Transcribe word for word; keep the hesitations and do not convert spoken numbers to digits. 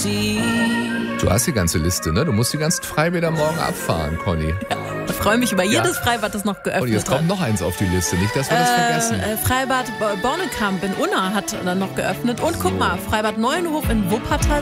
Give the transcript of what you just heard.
Du hast die ganze Liste, ne? Du musst die ganzen Freibäder morgen abfahren, Conny. Ja, ich freue mich über jedes ja. Freibad, das noch geöffnet Und jetzt kommt hat. noch eins auf die Liste, nicht, dass wir das äh, vergessen. Äh, Freibad Bornekamp in Unna hat dann noch geöffnet. Und guck mal, Freibad Neuenhof in Wuppertal